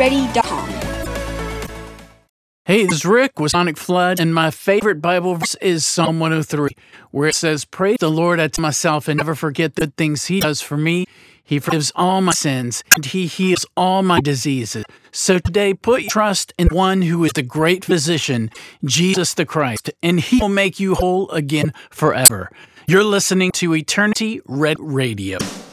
GetReady.com. Hey, this is Rick with Sonic Flood, and my favorite Bible verse is Psalm 103, where it says, "Praise the Lord, I tell myself, and never forget the things He does for me. He forgives all my sins, and He heals all my diseases." So today, put your trust in one who is the great physician, Jesus the Christ, and He will make you whole again forever. You're listening to Eternity Red Radio.